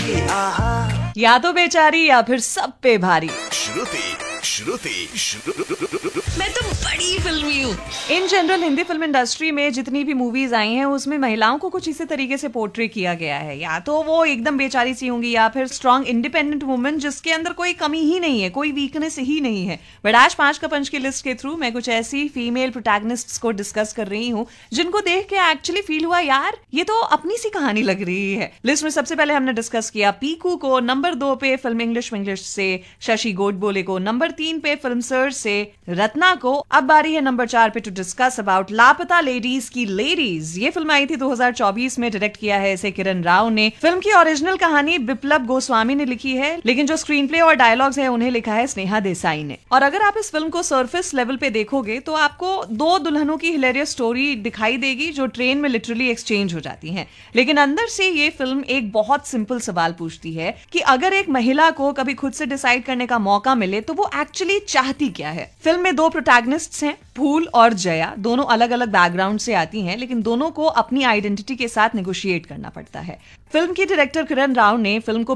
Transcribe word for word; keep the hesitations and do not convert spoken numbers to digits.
श्रुति आहा, या तो बेचारी या फिर सब पे भारी। श्रुति श्रुति श्रुति मैं तो बड़ी फिल्मी हूँ। In general Hindi film industry में जितनी भी मूवीज आई हैं उसमें महिलाओं को कुछ इसी तरीके से पोर्ट्रे किया गया है। या तो वो एकदम बेचारी सी होंगी या फिर स्ट्रॉन्ग इंडिपेंडेंट वुमन जिसके अंदर कोई कमी ही नहीं है, कोई वीकनेस ही नहीं है। बट आज पांच का पंच की लिस्ट के थ्रू मैं कुछ ऐसी फीमेल प्रोटैगनिस्ट्स को डिस्कस कर रही हूँ जिनको देख के एक्चुअली फील हुआ यार ये तो अपनी सी कहानी लग रही है। लिस्ट में सबसे पहले हमने डिस्कस किया पीकू को, नंबर दो पे फिल्म इंग्लिश इंग्लिश से शशि गोडबोले को, नंबर तीन पे फिल्म सर से रत्ना को। अब बारी है नंबर चार पे टू डिस्कस अबाउट लापता लेडीज की लेडीज। ये फिल्म आई थी दो हज़ार चौबीस में, डायरेक्ट किया है इसे किरण राव ने। फिल्म की ओरिजिनल कहानी बिप्लब गोस्वामी ने लिखी है लेकिन जो स्क्रीन प्ले और डायलॉग्स है उन्हें लिखा है स्नेहा देसाई ने। और अगर आप इस फिल्म को सरफेस लेवल पे देखोगे तो आपको दो दुल्हनों की हिलेरियस स्टोरी दिखाई देगी जो ट्रेन में लिटरली एक्सचेंज हो जाती है। लेकिन अंदर से ये फिल्म एक बहुत सिंपल सवाल पूछती है कि अगर एक महिला को कभी खुद से डिसाइड करने का मौका मिले तो वो एक्चुअली चाहती क्या है। फिल्म में दो प्रोटैगनिस्ट्स हैं, फूल और जया। दोनों अलग अलग बैकग्राउंड से आती हैं लेकिन दोनों को अपनी आइडेंटिटी के साथ नेगोशिएट करना पड़ता है। फिल्म की डायरेक्टर किरण राव ने फिल्म को